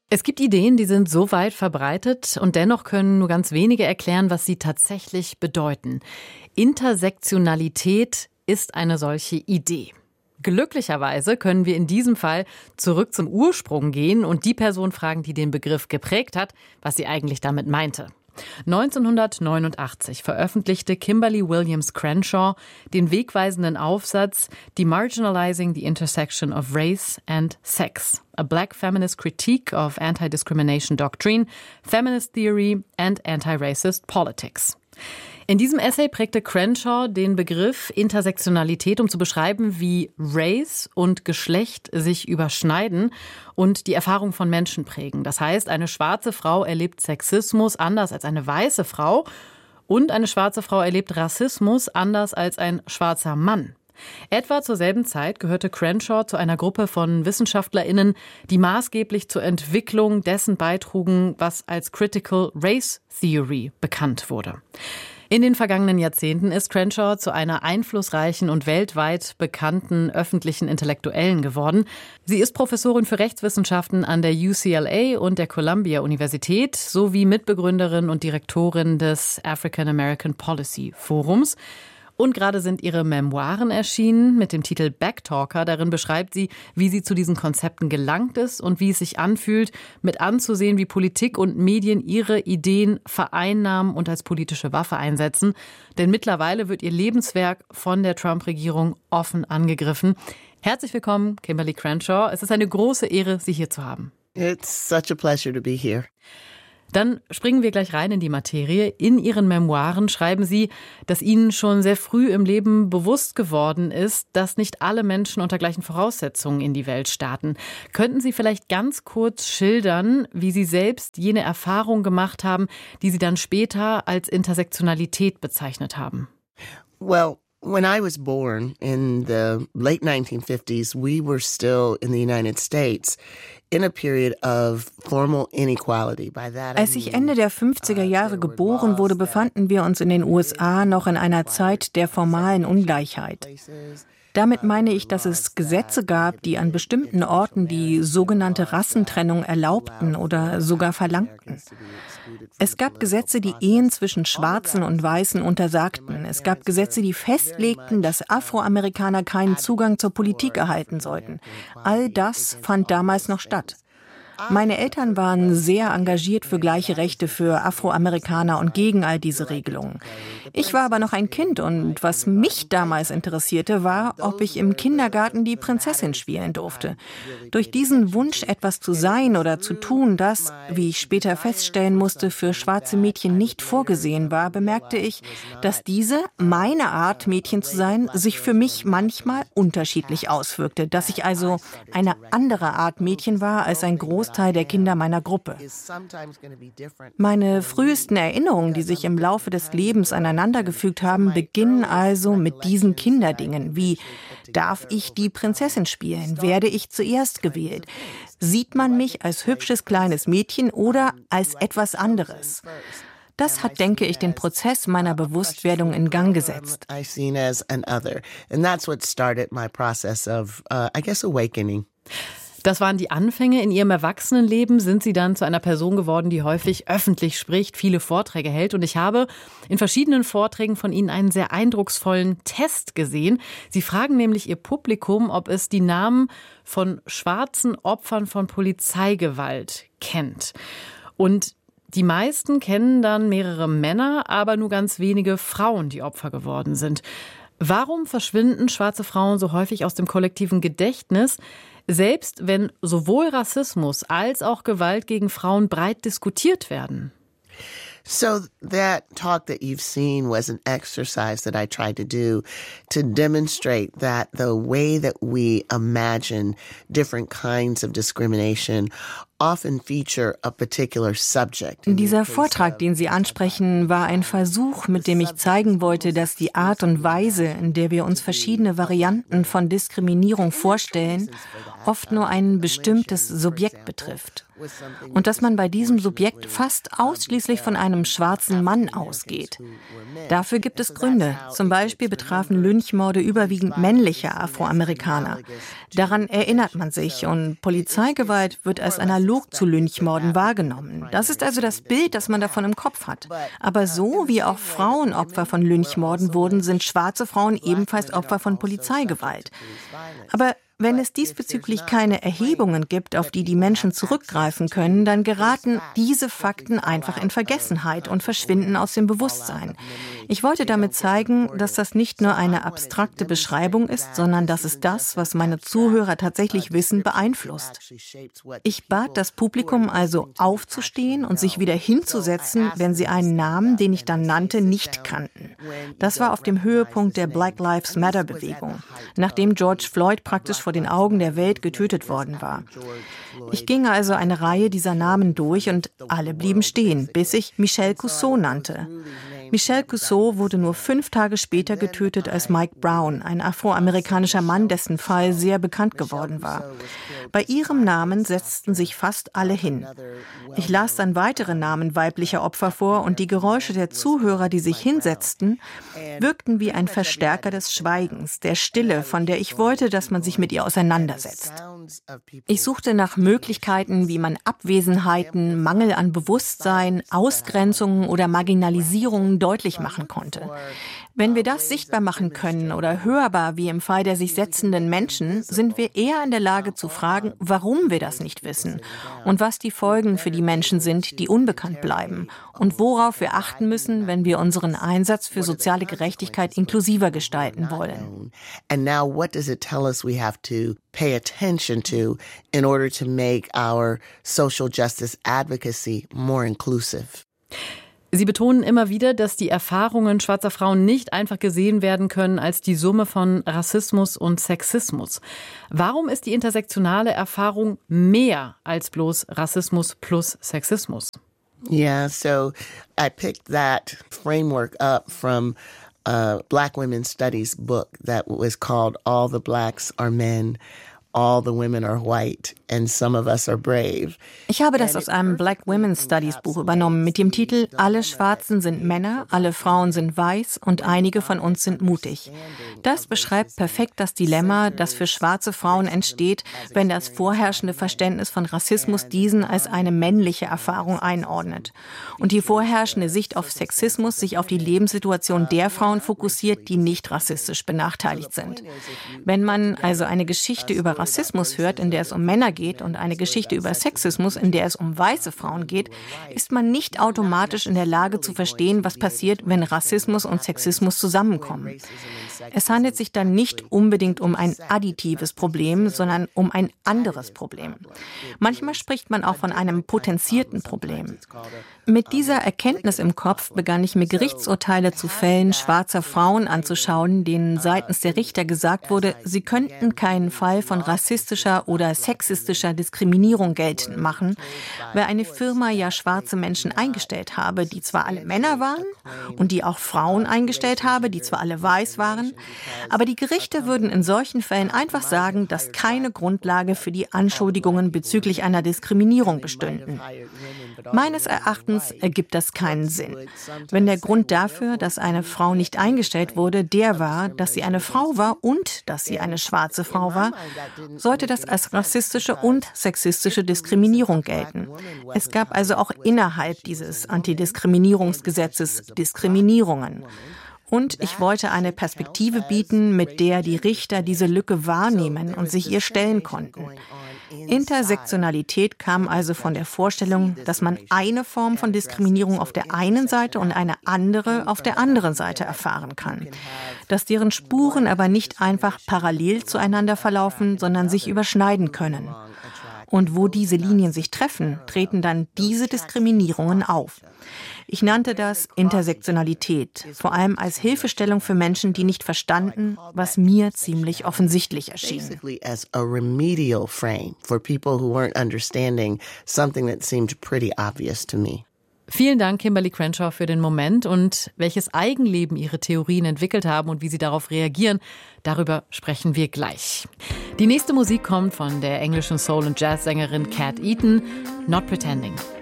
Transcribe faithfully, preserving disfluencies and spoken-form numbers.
Es gibt Ideen, die sind so weit verbreitet und dennoch können nur ganz wenige erklären, was sie tatsächlich bedeuten. Intersektionalität ist eine solche Idee. Glücklicherweise können wir in diesem Fall zurück zum Ursprung gehen und die Person fragen, die den Begriff geprägt hat, was sie eigentlich damit meinte. neunzehnhundertneunundachtzig veröffentlichte Kimberly Williams Crenshaw den wegweisenden Aufsatz Demarginalizing the Intersection of Race and Sex, a Black Feminist Critique of Anti-Discrimination Doctrine, Feminist Theory and Anti-Racist Politics. In diesem Essay prägte Crenshaw den Begriff Intersektionalität, um zu beschreiben, wie Race und Geschlecht sich überschneiden und die Erfahrung von Menschen prägen. Das heißt, eine schwarze Frau erlebt Sexismus anders als eine weiße Frau und eine schwarze Frau erlebt Rassismus anders als ein schwarzer Mann. Etwa zur selben Zeit gehörte Crenshaw zu einer Gruppe von WissenschaftlerInnen, die maßgeblich zur Entwicklung dessen beitrugen, was als Critical Race Theory bekannt wurde. In den vergangenen Jahrzehnten ist Crenshaw zu einer einflussreichen und weltweit bekannten öffentlichen Intellektuellen geworden. Sie ist Professorin für Rechtswissenschaften an der U C L A und der Columbia-Universität sowie Mitbegründerin und Direktorin des African American Policy Forums. Und gerade sind ihre Memoiren erschienen mit dem Titel Backtalker. Darin beschreibt sie, wie sie zu diesen Konzepten gelangt ist und wie es sich anfühlt, mit anzusehen, wie Politik und Medien ihre Ideen vereinnahmen und als politische Waffe einsetzen. Denn mittlerweile wird ihr Lebenswerk von der Trump-Regierung offen angegriffen. Herzlich willkommen, Kimberly Crenshaw. Es ist eine große Ehre, Sie hier zu haben. It's such a pleasure to be here. Dann springen wir gleich rein in die Materie. In Ihren Memoiren schreiben Sie, dass Ihnen schon sehr früh im Leben bewusst geworden ist, dass nicht alle Menschen unter gleichen Voraussetzungen in die Welt starten. Könnten Sie vielleicht ganz kurz schildern, wie Sie selbst jene Erfahrung gemacht haben, die Sie dann später als Intersektionalität bezeichnet haben? Well, when I was born in the late nineteen fifties, we were still in the United States in a period of formal inequality. By that Als ich Ende der fünfziger Jahre geboren wurde, befanden wir uns in den U S A noch in einer Zeit der formalen Ungleichheit. Damit meine ich, dass es Gesetze gab, die an bestimmten Orten die sogenannte Rassentrennung erlaubten oder sogar verlangten. Es gab Gesetze, die Ehen zwischen Schwarzen und Weißen untersagten. Es gab Gesetze, die festlegten, dass Afroamerikaner keinen Zugang zur Politik erhalten sollten. All das fand damals noch statt. Meine Eltern waren sehr engagiert für gleiche Rechte für Afroamerikaner und gegen all diese Regelungen. Ich war aber noch ein Kind und was mich damals interessierte, war, ob ich im Kindergarten die Prinzessin spielen durfte. Durch diesen Wunsch, etwas zu sein oder zu tun, das, wie ich später feststellen musste, für schwarze Mädchen nicht vorgesehen war, bemerkte ich, dass diese, meine Art, Mädchen zu sein, sich für mich manchmal unterschiedlich auswirkte, dass ich also eine andere Art Mädchen war als ein Großteil der Kinder meiner Gruppe. Meine frühesten Erinnerungen, die sich im Laufe des Lebens aneinandergefügt haben, beginnen also mit diesen Kinderdingen, wie: Darf ich die Prinzessin spielen? Werde ich zuerst gewählt? Sieht man mich als hübsches kleines Mädchen oder als etwas anderes? Das hat, denke ich, den Prozess meiner Bewusstwerdung in Gang gesetzt. Das waren die Anfänge. In Ihrem Erwachsenenleben sind Sie dann zu einer Person geworden, die häufig öffentlich spricht, viele Vorträge hält. Und ich habe in verschiedenen Vorträgen von Ihnen einen sehr eindrucksvollen Test gesehen. Sie fragen nämlich Ihr Publikum, ob es die Namen von schwarzen Opfern von Polizeigewalt kennt. Und die meisten kennen dann mehrere Männer, aber nur ganz wenige Frauen, die Opfer geworden sind. Warum verschwinden schwarze Frauen so häufig aus dem kollektiven Gedächtnis, selbst wenn sowohl Rassismus als auch Gewalt gegen Frauen breit diskutiert werden? So that talk that you've seen was an exercise that I tried to do to demonstrate that the way that we imagine different kinds of discrimination often feature a particular subject. Dieser Vortrag, den Sie ansprechen, war ein Versuch, mit dem ich zeigen wollte, dass die Art und Weise, in der wir uns verschiedene Varianten von Diskriminierung vorstellen, oft nur ein bestimmtes Subjekt betrifft. Und dass man bei diesem Subjekt fast ausschließlich von einem schwarzen Mann ausgeht. Dafür gibt es Gründe. Zum Beispiel betrafen Lynchmorde überwiegend männliche Afroamerikaner. Daran erinnert man sich und Polizeigewalt wird als analog analog zu Lynchmorden wahrgenommen. Das ist also das Bild, das man davon im Kopf hat. Aber so wie auch Frauen Opfer von Lynchmorden wurden, sind schwarze Frauen ebenfalls Opfer von Polizeigewalt. Aber wenn es diesbezüglich keine Erhebungen gibt, auf die die Menschen zurückgreifen können, dann geraten diese Fakten einfach in Vergessenheit und verschwinden aus dem Bewusstsein. Ich wollte damit zeigen, dass das nicht nur eine abstrakte Beschreibung ist, sondern dass es das, was meine Zuhörer tatsächlich wissen, beeinflusst. Ich bat das Publikum also aufzustehen und sich wieder hinzusetzen, wenn sie einen Namen, den ich dann nannte, nicht kannten. Das war auf dem Höhepunkt der Black Lives Matter-Bewegung, nachdem George Floyd praktisch vor den Augen der Welt getötet worden war. Ich ging also eine Reihe dieser Namen durch und alle blieben stehen, bis ich Michel Cusseau nannte. Michel Cusseau wurde nur fünf Tage später getötet als Mike Brown, ein afroamerikanischer Mann, dessen Fall sehr bekannt geworden war. Bei ihrem Namen setzten sich fast alle hin. Ich las dann weitere Namen weiblicher Opfer vor und die Geräusche der Zuhörer, die sich hinsetzten, wirkten wie ein Verstärker des Schweigens, der Stille, von der ich wollte, dass man sich mit ihr auseinandersetzt. Ich suchte nach Möglichkeiten, wie man Abwesenheiten, Mangel an Bewusstsein, Ausgrenzungen oder Marginalisierungen deutlich machen konnte. Wenn wir das sichtbar machen können oder hörbar wie im Fall der sich setzenden Menschen, sind wir eher in der Lage zu fragen, warum wir das nicht wissen und was die Folgen für die Menschen sind, die unbekannt bleiben und worauf wir achten müssen, wenn wir unseren Einsatz für soziale Gerechtigkeit inklusiver gestalten wollen. And now what does it tell us we have to pay attention to in order to make our social justice advocacy more inclusive? Sie betonen immer wieder, dass die Erfahrungen schwarzer Frauen nicht einfach gesehen werden können als die Summe von Rassismus und Sexismus. Warum ist die intersektionale Erfahrung mehr als bloß Rassismus plus Sexismus? Yeah, so I picked that framework up from a Black Women's Studies book that was called All the Blacks Are Men. All the women are white and some of us are brave. Ich habe das aus einem Black Women's Studies Buch übernommen mit dem Titel Alle Schwarzen sind Männer, alle Frauen sind weiß und einige von uns sind mutig. Das beschreibt perfekt das Dilemma, das für schwarze Frauen entsteht, wenn das vorherrschende Verständnis von Rassismus diesen als eine männliche Erfahrung einordnet. Und die vorherrschende Sicht auf Sexismus sich auf die Lebenssituation der Frauen fokussiert, die nicht rassistisch benachteiligt sind. Wenn man also eine Geschichte über Rassismus hört, in der es um Männer geht, und eine Geschichte über Sexismus, in der es um weiße Frauen geht, ist man nicht automatisch in der Lage zu verstehen, was passiert, wenn Rassismus und Sexismus zusammenkommen. Es handelt sich dann nicht unbedingt um ein additives Problem, sondern um ein anderes Problem. Manchmal spricht man auch von einem potenzierten Problem. Mit dieser Erkenntnis im Kopf begann ich mir Gerichtsurteile zu Fällen schwarzer Frauen anzuschauen, denen seitens der Richter gesagt wurde, sie könnten keinen Fall von rassistischer oder sexistischer Diskriminierung geltend machen, weil eine Firma ja schwarze Menschen eingestellt habe, die zwar alle Männer waren und die auch Frauen eingestellt habe, die zwar alle weiß waren, aber die Gerichte würden in solchen Fällen einfach sagen, dass keine Grundlage für die Anschuldigungen bezüglich einer Diskriminierung bestünden. Meines Erachtens ergibt das keinen Sinn. Wenn der Grund dafür, dass eine Frau nicht eingestellt wurde, der war, dass sie eine Frau war und dass sie eine schwarze Frau war, sollte das als rassistische und sexistische Diskriminierung gelten. Es gab also auch innerhalb dieses Antidiskriminierungsgesetzes Diskriminierungen. Und ich wollte eine Perspektive bieten, mit der die Richter diese Lücke wahrnehmen und sich ihr stellen konnten. Intersektionalität kam also von der Vorstellung, dass man eine Form von Diskriminierung auf der einen Seite und eine andere auf der anderen Seite erfahren kann. Dass deren Spuren aber nicht einfach parallel zueinander verlaufen, sondern sich überschneiden können. Und wo diese Linien sich treffen, treten dann diese Diskriminierungen auf. Ich nannte das Intersektionalität, vor allem als Hilfestellung für Menschen, die nicht verstanden, was mir ziemlich offensichtlich erschien. Basically as a remedial frame for people who weren't understanding something that seemed pretty obvious to me. Vielen Dank, Kimberlé Crenshaw, für den Moment und welches Eigenleben Ihre Theorien entwickelt haben und wie Sie darauf reagieren. Darüber sprechen wir gleich. Die nächste Musik kommt von der englischen Soul- und Jazz-Sängerin Cat Eaton, Not Pretending.